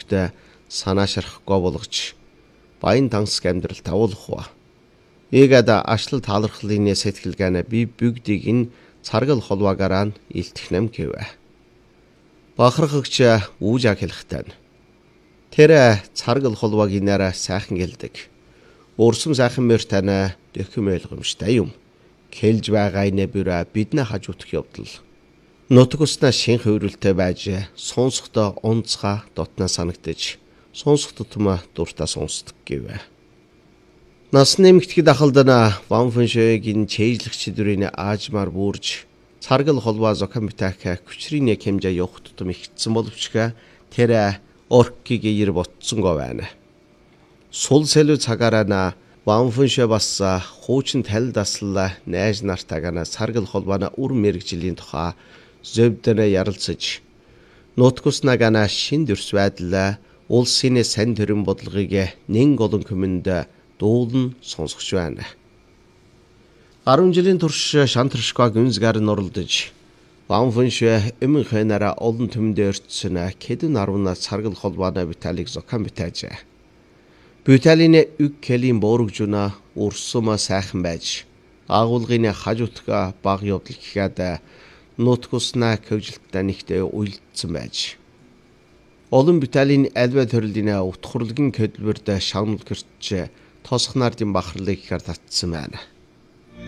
өдөртөө санаа шарахгүй болгож баян тансаг амьдрал тавуулах ба. Ийгэд ашлал таалархлын сэтгэлгээний би бүгдийг энэ царгал холбоогаар нь илтгэнэм гэвэ. Бахархагч үүжаг хэлэхтэн. Тэр царгал холбоог инээрээ сайхан гэлдэг. Өрсөм сайхан мөр тань дэхэм ойлгомжтой юм. Хэлж байгаа инэ бүрэ биднэ хажуутах явдал. Нутг уснаа шин хөврөлтэй байж сонсохдоо онцгой дотноо санагдаж сонсох тутмаа дуртай сонсдог гэвэ. Нас нэмэгдэхэд ахалдана Ванфэншэгийн чэйжлэгч дүрийн аажмаар бүрж царгал холбоо зохион бүтээх хүчрийн хэмжээ явах тутам ихсэн боловч тэр оркиг ир ботсонго байна. Сул сэлүү цагаараа Ванфэншэ бас хуучин тал даслаа найз нартайгаа царгал холбооны үр мэрэгжлийн тухай зөвдөнө ярилцаж нутгуснаа гана шин дүрс байдлаа улсын сайн төрийн бодлогыг нэн голон хүмүүнд дуулан сонсгож байна. 10 жилийн турш шантаршгаа гүнзгаар нь оролдож Ванфэншэ эмхэнараа олон төмөнд өртсөн хэдэн 10 царгал холбооны Виталийг зохион бүтээжээ. Виталины үг кэлийн боорогжуна урсума сайхан байж агуулгын хажуутга баг явдал гэхэд нутгуснаа хөвжилттэй нэгтээ уйлдсан байж. Олон Виталины альва төрлийн утхурлгийн хөдөлмөрд шагнал гэрч тосх нардын бахарлыг ихээр татсан байна.